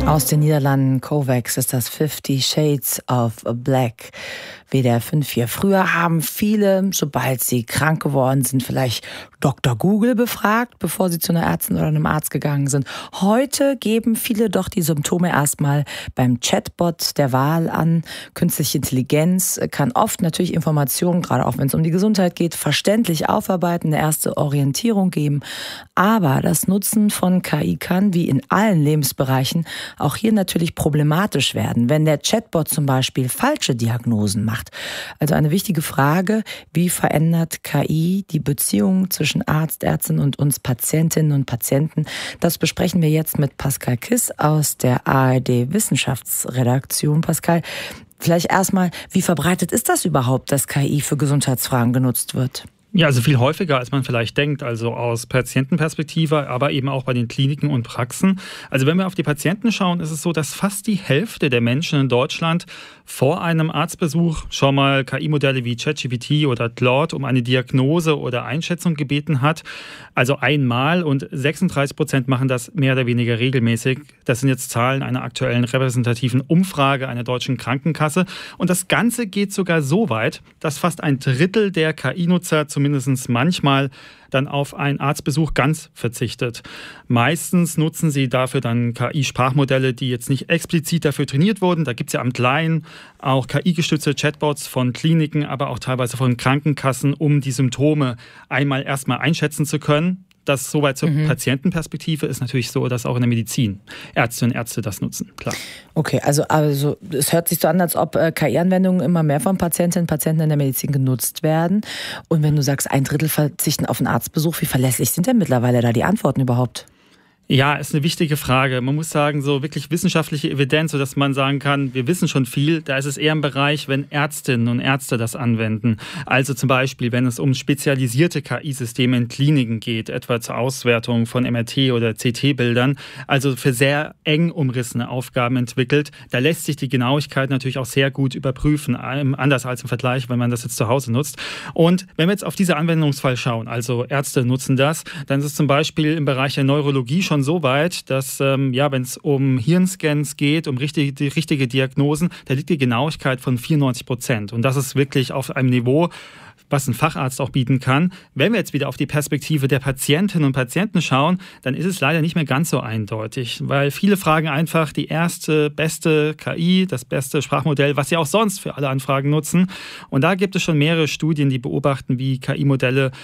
Aus den Niederlanden Kovacs ist das 50 Shades of Black. WDR 5 Früher haben viele, sobald sie krank geworden sind, vielleicht Dr. Google befragt, bevor sie zu einer Ärztin oder einem Arzt gegangen sind. Heute geben viele doch die Symptome erstmal beim Chatbot der Wahl an. Künstliche Intelligenz kann oft natürlich Informationen, gerade auch wenn es um die Gesundheit geht, verständlich aufarbeiten, eine erste Orientierung geben. Aber das Nutzen von KI kann, wie in allen Lebensbereichen, auch hier natürlich problematisch werden, wenn der Chatbot zum Beispiel falsche Diagnosen macht. Also eine wichtige Frage, wie verändert KI die Beziehung zwischen Arzt, Ärztin und uns Patientinnen und Patienten? Das besprechen wir jetzt mit Pascal Kiss aus der ARD Wissenschaftsredaktion. Pascal, vielleicht erstmal, wie verbreitet ist das überhaupt, dass KI für Gesundheitsfragen genutzt wird? Ja, also viel häufiger, als man vielleicht denkt, also aus Patientenperspektive, aber eben auch bei den Kliniken und Praxen. Also wenn wir auf die Patienten schauen, ist es so, dass fast die Hälfte der Menschen in Deutschland vor einem Arztbesuch schon mal KI-Modelle wie ChatGPT oder Claude um eine Diagnose oder Einschätzung gebeten hat. Also einmal, und 36% machen das mehr oder weniger regelmäßig. Das sind jetzt Zahlen einer aktuellen repräsentativen Umfrage einer deutschen Krankenkasse. Und das Ganze geht sogar so weit, dass fast ein Drittel der KI-Nutzer zumindest manchmal dann auf einen Arztbesuch ganz verzichtet. Meistens nutzen sie dafür dann KI-Sprachmodelle, die jetzt nicht explizit dafür trainiert wurden. Da gibt es ja am Kleinen auch KI-gestützte Chatbots von Kliniken, aber auch teilweise von Krankenkassen, um die Symptome erstmal einschätzen zu können. Das soweit zur Patientenperspektive ist natürlich so, dass auch in der Medizin Ärztinnen und Ärzte das nutzen, klar. Okay, also es hört sich so an, als ob KI-Anwendungen immer mehr von Patientinnen und Patienten in der Medizin genutzt werden. Und wenn du sagst, ein Drittel verzichten auf einen Arztbesuch, wie verlässlich sind denn mittlerweile da die Antworten überhaupt? Ja, ist eine wichtige Frage. Man muss sagen, so wirklich wissenschaftliche Evidenz, sodass man sagen kann, wir wissen schon viel. Da ist es eher im Bereich, wenn Ärztinnen und Ärzte das anwenden. Also zum Beispiel, wenn es um spezialisierte KI-Systeme in Kliniken geht, etwa zur Auswertung von MRT- oder CT-Bildern, also für sehr eng umrissene Aufgaben entwickelt. Da lässt sich die Genauigkeit natürlich auch sehr gut überprüfen, anders als im Vergleich, wenn man das jetzt zu Hause nutzt. Und wenn wir jetzt auf diese Anwendungsfall schauen, also Ärzte nutzen das, dann ist es zum Beispiel im Bereich der Neurologie schon so weit, dass wenn es um Hirnscans geht, um richtige Diagnosen, da liegt die Genauigkeit von 94%. Und das ist wirklich auf einem Niveau, was ein Facharzt auch bieten kann. Wenn wir jetzt wieder auf die Perspektive der Patientinnen und Patienten schauen, dann ist es leider nicht mehr ganz so eindeutig, weil viele fragen einfach die erste, beste KI, das beste Sprachmodell, was sie auch sonst für alle Anfragen nutzen. Und da gibt es schon mehrere Studien, die beobachten, wie KI-Modelle